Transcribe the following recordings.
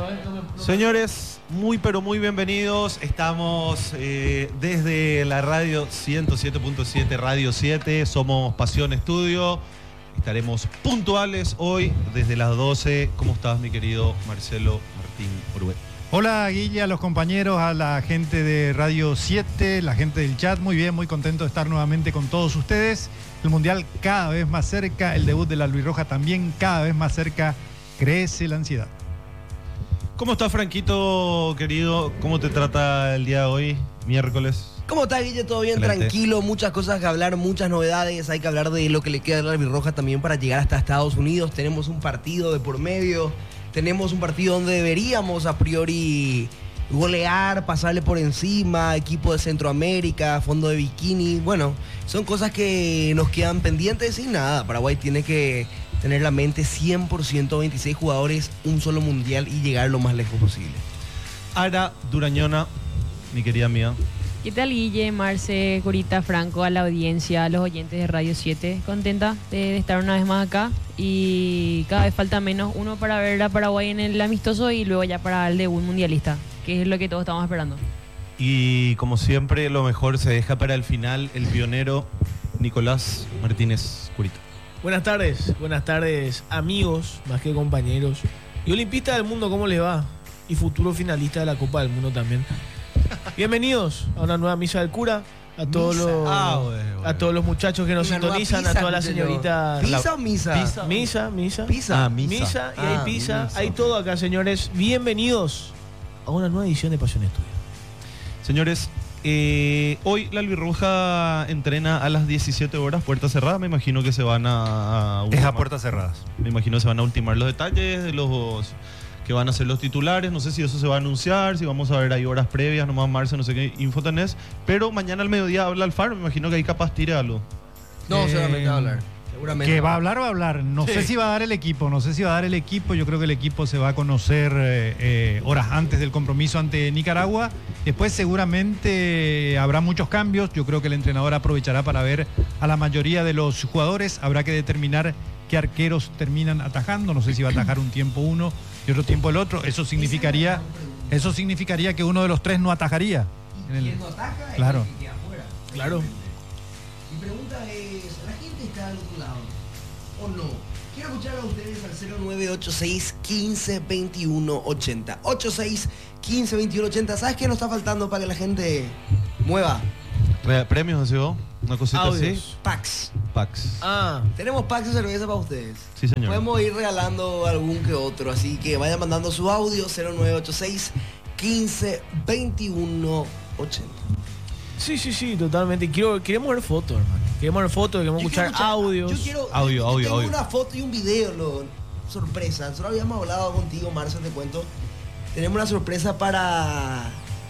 Señores, muy pero muy bienvenidos. Estamos desde la radio 107.7, Radio 7. Somos Pasión Estudio. Estaremos puntuales hoy desde las 12. ¿Cómo estás, mi querido Marcelo Martín Orue? Hola, Guille, a los compañeros, a la gente de Radio 7, la gente del chat. Muy bien, muy contento de estar nuevamente con todos ustedes. El Mundial cada vez más cerca, el debut de la Albirroja también cada vez más cerca. Crece la ansiedad. ¿Cómo estás, Franquito, querido? ¿Cómo te trata el día de hoy, miércoles? ¿Cómo está, Guille? ¿Todo bien? Excelente. Tranquilo, muchas cosas que hablar, muchas novedades. Hay que hablar de lo que le queda a la Albirroja también para llegar hasta Estados Unidos. Tenemos un partido de por medio. Tenemos un partido donde deberíamos a priori golear, pasarle por encima, equipo de Centroamérica, fondo de bikini. Bueno, son cosas que nos quedan pendientes y nada. Paraguay tiene que tener la mente 100%, 26 jugadores, un solo mundial y llegar lo más lejos posible. Ara Durañona, mi querida mía. ¿Qué tal, Guille, Marce, Curita, Franco, a la audiencia, a los oyentes de Radio 7? Contenta de estar una vez más acá y cada vez falta menos uno para ver a Paraguay en el amistoso y luego ya para el debut mundialista, que es lo que todos estamos esperando. Y como siempre, lo mejor se deja para el final, el pionero Nicolás Martínez Curita. Buenas tardes amigos, más que compañeros. Y olimpistas del mundo, ¿cómo les va? Y futuro finalista de la Copa del Mundo también. Bienvenidos a una nueva misa del cura, a todos a todos los muchachos que nos Una nueva sintonizan, pizza, a todas las señoritas. ¿Pizza o misa? Misa. Pizza. Misa, y hay pizza, hay todo acá, señores. Bienvenidos a una nueva edición de Pasión Estudio. Señores, hoy la Albirroja entrena a las 17 horas, puerta cerrada. Me imagino que se van a Es a puertas cerradas. Me imagino que se van a ultimar los detalles de los que van a ser los titulares. No sé si eso se va a anunciar, si vamos a ver ahí horas previas, nomás Marce, no sé qué info tenés. Pero mañana al mediodía habla Alfaro, me imagino que ahí capaz tire algo. No, seguramente va a hablar. Seguramente. Que va a hablar. No sé si va a dar el equipo, Yo creo que el equipo se va a conocer horas antes del compromiso ante Nicaragua. Después seguramente habrá muchos cambios. Yo creo que el entrenador aprovechará para ver a la mayoría de los jugadores. Habrá que determinar qué arqueros terminan atajando. No sé si va a atajar un tiempo uno y otro tiempo el otro. Eso significaría que uno de los tres no atajaría. ¿Quién no ataja? Claro. El que queda afuera. Claro. Mi pregunta es, ¿la gente está al otro lado o no? Quiero escuchar a ustedes al 0986 15 21 80. 86 15 21 80. ¿Sabes qué nos está faltando para que la gente mueva? ¿Premios, así vos? ¿Una cosita Audios. Packs. así? Packs. Tenemos packs de cerveza para ustedes. Sí, señor. Podemos ir regalando algún que otro, así que vayan mandando su audio 0986 15 21 80. Sí, totalmente. Queremos ver fotos, hermano. Queremos escuchar audios. Yo Audio. tengo una foto y un video, sorpresa. Nosotros habíamos hablado contigo, Marcel, te cuento. Tenemos una sorpresa para...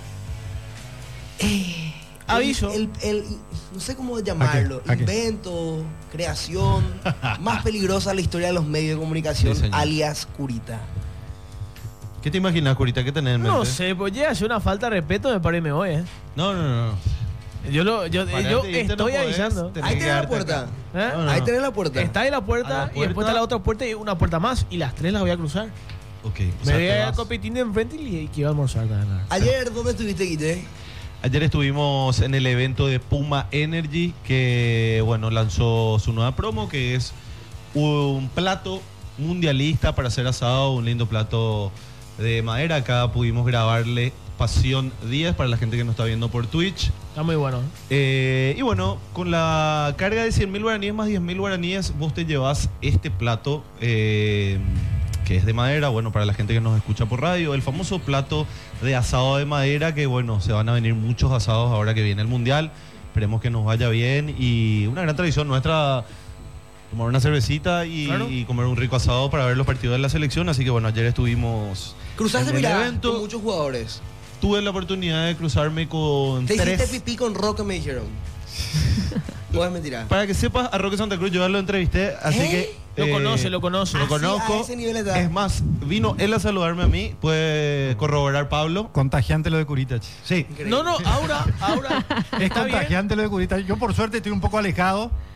Aviso. No sé cómo llamarlo. ¿A qué? Invento, creación más peligrosa de la historia de los medios de comunicación, Sí, señor. alias Curita. ¿Qué te imaginas, Curita? ¿Qué tenés en mente? No sé, pues llega a ser una falta de respeto, me paro y me voy, No. Yo Parate, estoy no podés, avisando. tenés Ahí que tenés la quedarte puerta. acá. ¿Eh? No. Ahí tenés la puerta. Está ahí la puerta y después está la otra puerta y una puerta más. Y las tres las voy a cruzar. Ok. Me voy a ir al copitín de enfrente y quiero almorzar también. Ayer, ¿dónde estuviste, Guille? Ayer estuvimos en el evento de Puma Energy, que lanzó su nueva promo, que es un plato mundialista para hacer asado, un lindo plato de madera. Acá pudimos grabarle Pasión 10 para la gente que nos está viendo por Twitch. Está muy bueno. Y con la carga de 100.000 guaraníes más 10.000 guaraníes, vos te llevas este plato que es de madera, para la gente que nos escucha por radio, el famoso plato de asado de madera, que se van a venir muchos asados ahora que viene el Mundial. Esperemos que nos vaya bien y una gran tradición nuestra, tomar una cervecita y comer un rico asado para ver los partidos de la selección. Así que ayer estuvimos Cruzaste en el mirada evento. con muchos jugadores. Tuve la oportunidad de cruzarme con Te hiciste tres. pipí con Roque, me dijeron. Puedes mentir. Para que sepas, a Roque Santa Cruz yo ya lo entrevisté, así que... Lo conoce. Lo Ah, conozco. sí, a ese nivel está. Es más, vino él a saludarme a mí. Puede corroborar Pablo. Contagiante lo de Curita. Sí. Increíble. No, ahora. Es Está bien. contagiante lo de Curita. Yo por suerte estoy un poco alejado.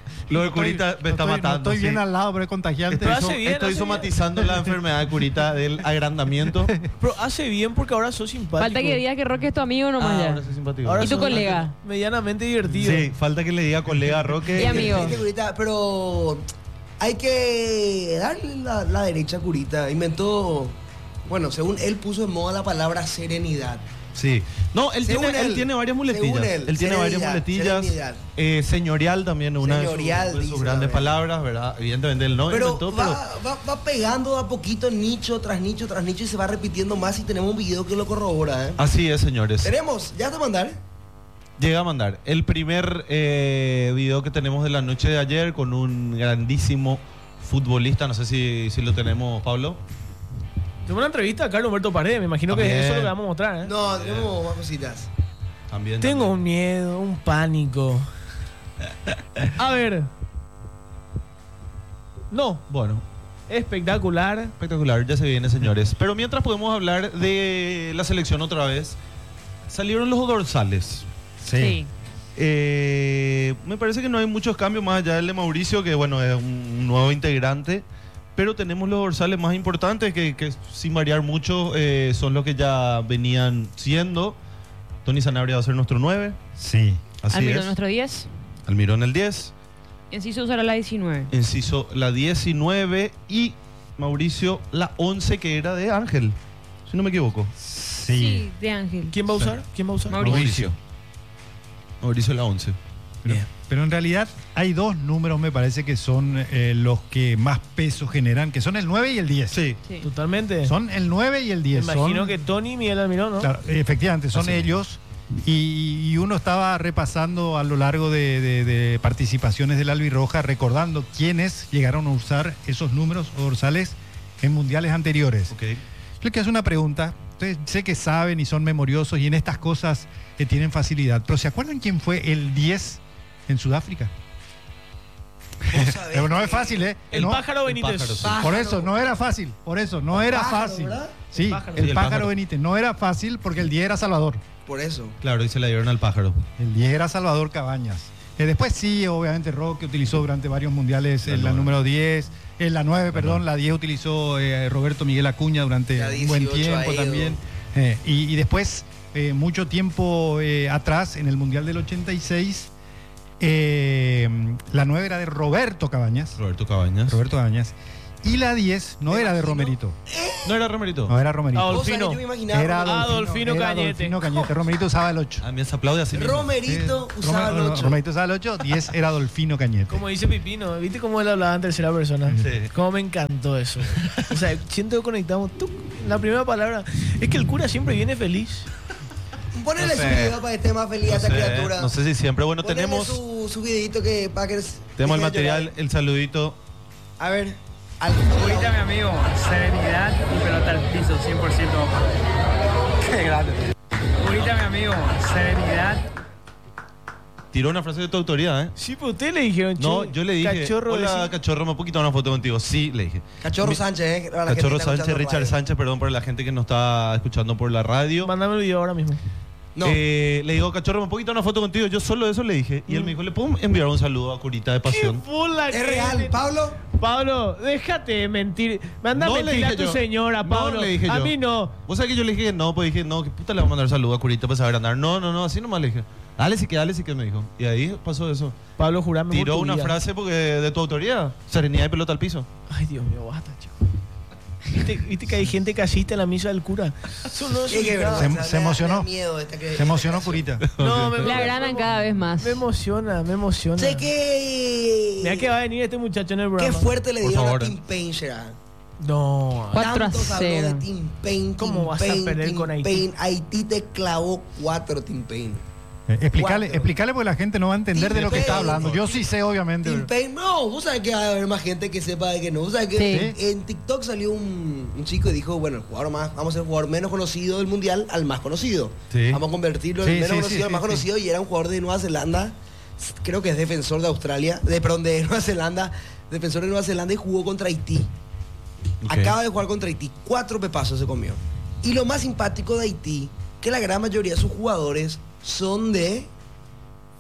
Lo de Curita me está matando. No estoy sí. bien al lado, pero es contagiante. Pero hace bien, Estoy hace somatizando la enfermedad de Curita del agrandamiento. Pero hace bien porque ahora sos simpático. Falta que digas que Roque es tu amigo nomás ya. Ahora soy simpático. Ahora ¿Y tu sos colega? medianamente divertido. Sí, falta que le diga colega Roque. Y amigo. Viste, Curita, pero hay que darle la derecha a Curita. Inventó, bueno, según él puso en moda la palabra serenidad. Sí. No, él Según él tiene varias muletillas. según él, Tiene varias serenidad, muletillas. serenidad. Señorial también, una Señorial, de sus dice grandes también. palabras, ¿verdad? Evidentemente él no Pero inventó, va pegando de a poquito nicho tras nicho tras nicho y se va repitiendo más y tenemos un video que lo corrobora. ¿Eh? así es, señores. Tenemos, ya te mandar. Llega a mandar el primer video que tenemos de la noche de ayer con un grandísimo futbolista. No sé si lo tenemos, Pablo. Tengo una entrevista a Carlos Humberto Paredes. Me imagino que También. eso es lo que vamos a mostrar. ¿eh? No, tenemos más cositas. También. Tengo un miedo, un pánico. A ver. No, Bueno, espectacular. espectacular, ya se viene, señores. Pero mientras podemos hablar de la selección otra vez, salieron los dorsales. Sí. Me parece que no hay muchos cambios más allá del de Mauricio, que bueno, es un nuevo integrante. Pero tenemos los dorsales más importantes que sin variar mucho son los que ya venían siendo. Tony Sanabria va a ser nuestro 9. Sí. Así Almirón es. nuestro 10. Almirón el 10. Enciso usará la 19. Enciso la 19 y Mauricio la 11, que era de Ángel, si no me equivoco. Sí. de Ángel. ¿Quién va a usar? ¿Quién va a usar? Mauricio. Mauricio la 11. Pero en realidad hay dos números, me parece, que son los que más peso generan, que son el 9 y el 10. Sí. Sí. Totalmente. Son el 9 y el Me 10. imagino son, que Tony y Miguel Almirón, ¿no? claro, efectivamente, son Así. ellos. Y uno estaba repasando a lo largo de participaciones del Albirroja, recordando quiénes llegaron a usar esos números o dorsales en mundiales anteriores. Ok. Yo les quiero hacer una pregunta. Ustedes sé que saben y son memoriosos y en estas cosas tienen facilidad, pero ¿se acuerdan quién fue el 10 en Sudáfrica? Vos sabés Pero no que- es fácil, ¿eh? El No, pájaro Benítez. pájaro, sí. Pájaro. por eso, no era fácil. Por eso, no era Pájaro, fácil. ¿verdad? Sí, El pájaro. el Sí, el pájaro pájaro. Benítez. No era fácil porque el 10 era Salvador. Por eso. Claro, y se la dieron al pájaro. El 10 era Salvador Cabañas. Después sí, obviamente Roque utilizó durante varios mundiales La la nueve. número 10, la 9, perdón, la 10 utilizó Roberto Miguel Acuña durante La un buen 18 tiempo ha ido. también. Y después, mucho tiempo atrás, en el Mundial del 86, la 9 era de Roberto Cabañas. Roberto Cabañas. Roberto Cabañas. Y la 10 no Me era de imagino. Romerito. ¿No era Romerito? No era Romerito. Ah, Vos sabés que Adolfino. yo me imaginaba Era Adolfino era Cañete. Adolfino Cañete. Romerito usaba el 8. A mí se aplaude así mismo. Romerito usaba el 8. Romerito usaba el 8, 10 era Adolfino Cañete. Como dice Pipino, ¿viste cómo él hablaba en tercera persona? Sí. Cómo me encantó eso. O sea, siento que conectamos. ¡Tuc! La primera palabra. Es que el cura siempre viene feliz. Ponele No su sé. video para que esté más feliz a esta criatura. No sé si siempre. Bueno, Ponele tenemos su videito que para que el deje de material, llorar. el saludito. A ver. Al, Ahorita, mi amigo, serenidad y pelota al piso, 100%. Qué grande. Ahorita, mi amigo, serenidad. Tiró una frase de tu autoridad, ¿eh? Sí, pero ustedes le dijeron, No, che, yo le dije, Cachorro, hola decí- Cachorro, me puedo quitar una foto contigo. Sí, le dije. Cachorro Mi- Sánchez, para la gente Cachorro que está Sánchez, escuchando Richard radio. Sánchez, perdón por la gente que nos está escuchando por la radio. Mándame el video ahora mismo. No. Le digo, Cachorro, ¿me puedo quitar una foto contigo? Yo solo eso le dije. Y él me dijo, ¿le puedo enviar un saludo a Curita de ¡Qué Pasión? bola! Es que real, tiene. Pablo. Pablo, déjate de mentir. Manda No, le mentir a dije tu yo. señora, No, Pablo. le dije a yo. mí no. Vos sabés que yo le dije que no, pues dije, no, ¿qué puta le va a mandar saludo a Curita para saber andar? No, así nomás le dije. Dale sí que me dijo. Y ahí pasó eso. Pablo, jurame por Tiró tu una vida. frase porque de tu autoría. Serenidad y pelota al piso. Ay, Dios mío, basta, chico. ¿Viste que hay gente que asiste a la misa del cura? Eso no es Sí, que nada. vergüenza, Se me da emocionó. miedo esta Se emocionó Curita. No, Le agradan cada vez más. Me emociona, me emociona. Sé que. Mira que va a venir este muchacho en el Qué programa. fuerte le Por dieron favor. a Tim Payne, Gerard. No. 4 Tanto se a habló 0. de Tim Payne. ¿Cómo Tim vas a Payne, perder Tim con Haití? Payne. Haití te clavó 4, Tim Payne. Explícale, Cuatro. explícale porque la gente no va a entender de lo que está hablando. Yo sí sé, obviamente. Tim Payne, no, vos sabés que va a haber más gente que sepa de que no. Vos sabés que Sí. en TikTok salió un chico y dijo, bueno, el jugador más, vamos a ser el jugador menos conocido del mundial al más conocido. Sí. Vamos a convertirlo Sí, del menos sí, conocido sí, al más sí, conocido y era un jugador de Nueva Zelanda. Creo que es defensor de Australia, perdón, de Nueva Zelanda, defensor de Nueva Zelanda y jugó contra Haití. Ok. Acaba de jugar contra Haití, 4 pepazos se comió. Y lo más simpático de Haití, que la gran mayoría de sus jugadores son de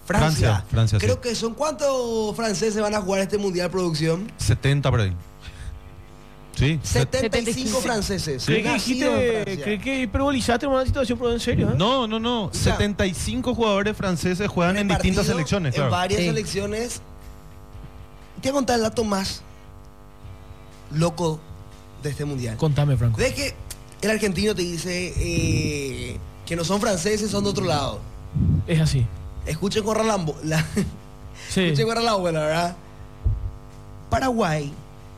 Francia. Francia, Creo sí. que son ¿cuántos franceses van a jugar este mundial producción? 70 por ahí. Sí. 75 franceses. ¿Crees que nacidos en dijiste, Francia. crees que hiperbolizaste una situación, pero en serio? ¿eh? No. sea, 75 jugadores franceses juegan en distintas Repartido selecciones, En claro. varias Sí. selecciones. Te voy a contar el dato más loco de este mundial. Contame, Franco. Ves que el argentino te dice que no son franceses, son de otro lado. Es así. Escuchen con Ralambo, Sí. escuchen con Ralambo, la verdad. Paraguay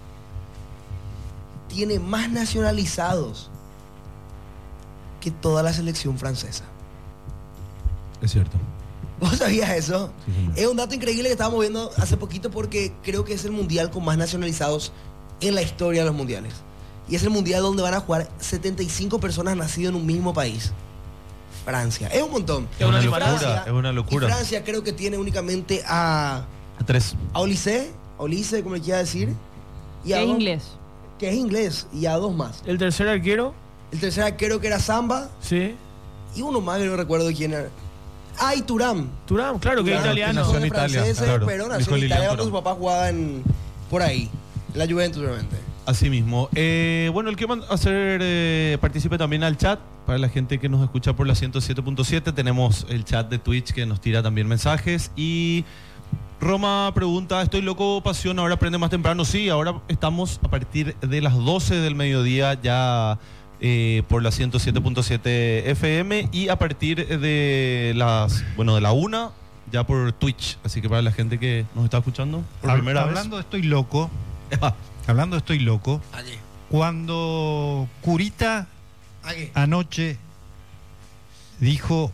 tiene más nacionalizados que toda la selección francesa. Es cierto. ¿Vos sabías eso? Sí, señor. Es un dato increíble que estábamos viendo hace poquito porque creo que es el mundial con más nacionalizados en la historia de los mundiales. Y es el mundial donde van a jugar 75 personas nacidas en un mismo país. Francia. Es un montón. Es una Y locura, Francia- es una locura. Y Francia creo que tiene únicamente a 3. Olise, como le quiera decir. Y a Es dos- inglés. Que es inglés. Y a dos más. El tercer arquero, El tercero creo que era Samba. sí. Y uno más que no recuerdo quién era. Ah, y Thuram. Turán, claro que es Claro, italiano. nació en de Italia, franceses, claro. pero nació Dijo en Lilian Italia porque su Thuram. papá jugaba por ahí. En la Juventus, realmente. Así mismo. Bueno, el que va a hacer participe también al chat. Para la gente que nos escucha por la 107.7, tenemos el chat de Twitch que nos tira también mensajes. Y Roma pregunta, estoy loco, pasión, ahora aprende más temprano. Sí, ahora estamos a partir de las 12 del mediodía ya por la 107.7 FM y a partir de de la 1 ya por Twitch. Así que para la gente que nos está escuchando por primera Hablando de estoy loco, vez. hablando de estoy loco, Allí. cuando Curita Aquí. anoche dijo,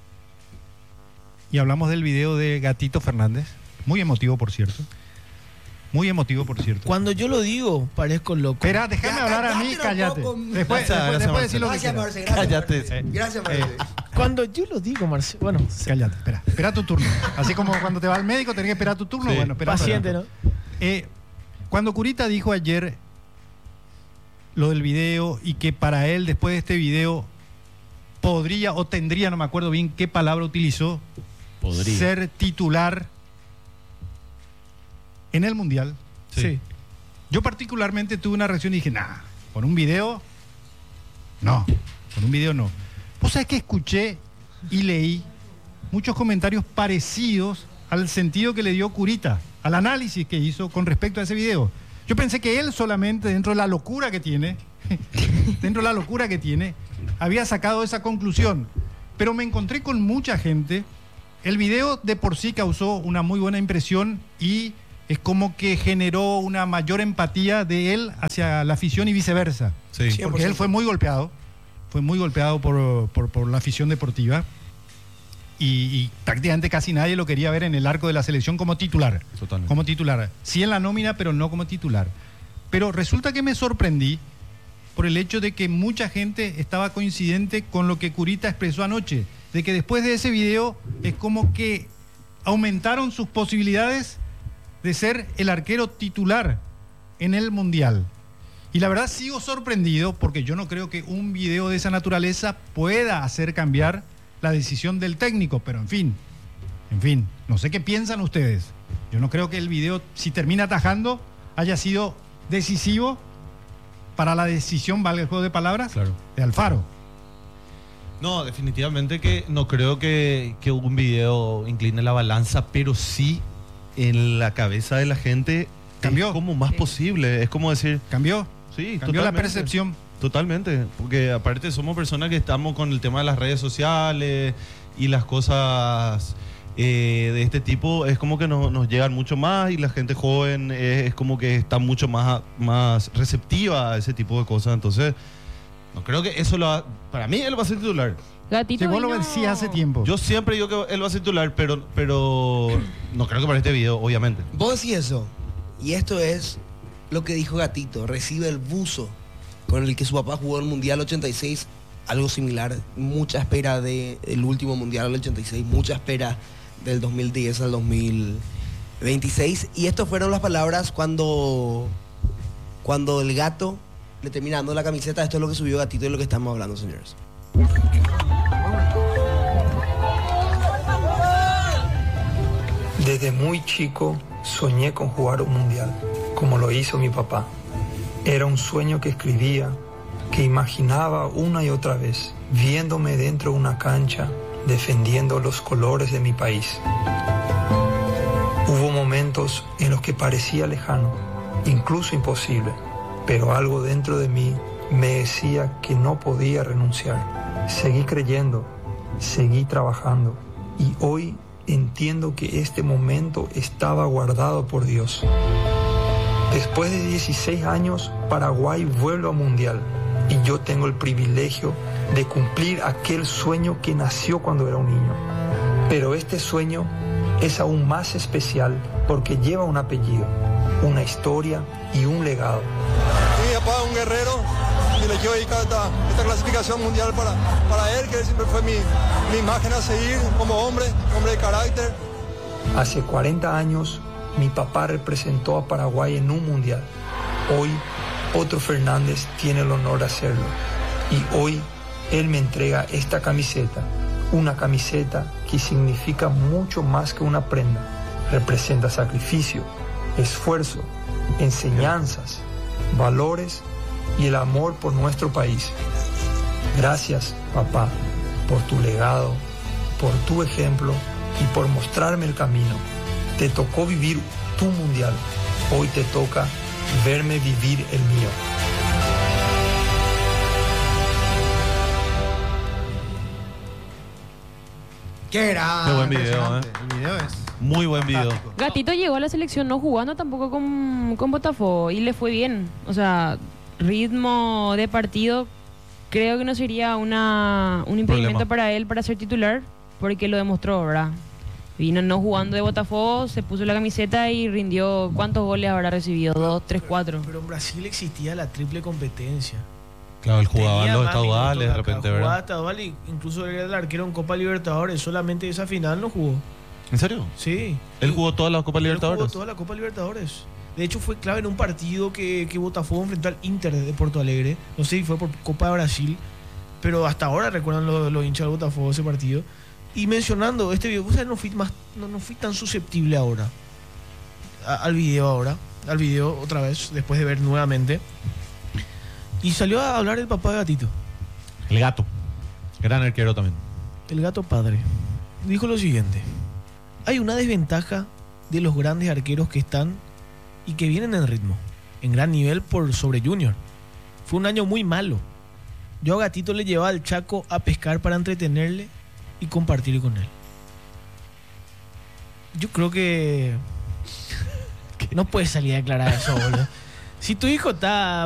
y hablamos del video de Gatito Fernández, muy emotivo por cierto, Cuando yo lo digo, parezco loco. Espera, déjame Ya, hablar a mí, cállate un cállate. poco. Después Gracias, decir lo que Gracias, quieras. Marce. Gracias, Cállate. Marce. Gracias, Marce. Cuando yo lo digo, Marcelo. Bueno, Cállate, espera tu turno. Así como cuando te va al médico tenés que esperar tu turno, Sí. bueno, espera. un paciente, rato. ¿no? Cuando Curita dijo ayer lo del video y que para él después de este video podría o tendría, no me acuerdo bien qué palabra utilizó, ser titular en el Mundial. Sí. Yo particularmente tuve una reacción y dije, nah, con un video, no, con un video no. Vos sabés que escuché y leí muchos comentarios parecidos al sentido que le dio Curita, al análisis que hizo con respecto a ese video. Yo pensé que él solamente, dentro de la locura que tiene, había sacado esa conclusión. Pero me encontré con mucha gente. El video de por sí causó una muy buena impresión y es como que generó una mayor empatía de él hacia la afición y viceversa. Sí. Sí. Porque él fue muy golpeado por la afición deportiva y prácticamente casi nadie lo quería ver en el arco de la selección como titular. Totalmente. Como titular. Sí en la nómina, pero no como titular. Pero resulta que me sorprendí por el hecho de que mucha gente estaba coincidente con lo que Curita expresó anoche, de que después de ese video es como que aumentaron sus posibilidades de ser el arquero titular en el Mundial. Y la verdad sigo sorprendido porque yo no creo que un video de esa naturaleza pueda hacer cambiar la decisión del técnico, pero en fin, no sé qué piensan ustedes. Yo no creo que el video, si termina atajando, haya sido decisivo para la decisión, valga el juego de palabras, Claro. de Alfaro. No, definitivamente que no creo que un video incline la balanza, pero sí en la cabeza de la gente Cambió. es como más posible. Es como decir, ¿Cambió? sí, Cambió la totalmente. percepción. Totalmente, porque aparte somos personas que estamos con el tema de las redes sociales y las cosas de este tipo, es como que nos llegan mucho más y la gente joven es como que está mucho más receptiva a ese tipo de cosas. Entonces, no creo que eso para mí él va a ser titular. Gatito Si vos lo vino- decías hace tiempo. Yo siempre digo que él va a ser titular, pero no creo que para este video, obviamente. Vos decís eso. Y esto es lo que dijo Gatito. Recibe el buzo con el que su papá jugó el Mundial 86. Algo similar. Mucha espera del último Mundial del 86. Mucha espera del 2010 al 2026. Y estas fueron las palabras cuando el gato le termina dando la camiseta. Esto es lo que subió Gatito y de lo que estamos hablando, señores. Desde muy chico soñé con jugar un mundial, como lo hizo mi papá. Era un sueño que escribía, que imaginaba una y otra vez, viéndome dentro de una cancha, defendiendo los colores de mi país. Hubo momentos en los que parecía lejano, incluso imposible, pero algo dentro de mí me decía que no podía renunciar. Seguí creyendo, seguí trabajando y hoy entiendo que este momento estaba guardado por Dios. Después de 16 años, Paraguay vuelve al Mundial y yo tengo el privilegio de cumplir aquel sueño que nació cuando era un niño. Pero este sueño es aún más especial porque lleva un apellido, una historia y un legado. Mi papá es un guerrero y le quiero dedicar esta clasificación mundial para él, que él siempre fue mi imagen a seguir como hombre de carácter. Hace 40 años, mi papá representó a Paraguay en un mundial. Hoy, otro Fernández tiene el honor de hacerlo. Y hoy, él me entrega esta camiseta. Una camiseta que significa mucho más que una prenda. Representa sacrificio, esfuerzo, enseñanzas, valores y el amor por nuestro país. Gracias, papá, por tu legado, por tu ejemplo y por mostrarme el camino. Te tocó vivir tu mundial. Hoy te toca verme vivir el mío. Qué grande. Qué buen video, El video es Muy buen video. fantástico. Gatito llegó a la selección no jugando tampoco con Botafogo y le fue bien. O sea, ritmo de partido creo que no sería un impedimento Problema. para él para ser titular, porque lo demostró, ¿verdad? Vino no jugando de Botafogo, se puso la camiseta y rindió. ¿Cuántos goles habrá recibido? 2, 3, 4. Pero en Brasil existía la triple competencia. Claro, él jugaba en Tenía los más estaduales de minutos acá, repente, jugaba ¿verdad? estadual y incluso era el arquero en Copa Libertadores. Solamente esa final no jugó. ¿En serio? Sí. Él jugó toda la Copa Él Libertadores. jugó toda la Copa Libertadores. De hecho, fue clave en un partido que Botafogo enfrentó al Inter de Porto Alegre. No sé si fue por Copa de Brasil, pero hasta ahora recuerdan los hinchas del Botafogo ese partido. Y mencionando este video, o sea, no fui tan susceptible ahora al video otra vez, después de ver nuevamente. Y salió a hablar el papá de Gatito, El gato. Gran arquero también. el gato padre. Dijo lo siguiente: hay una desventaja de los grandes arqueros que están y que vienen en ritmo, en gran nivel por sobre Junior. Fue un año muy malo. Yo a Gatito le llevaba al Chaco a pescar para entretenerle y compartir con él. Yo creo que no puedes salir a aclarar eso, boludo. Si tu hijo está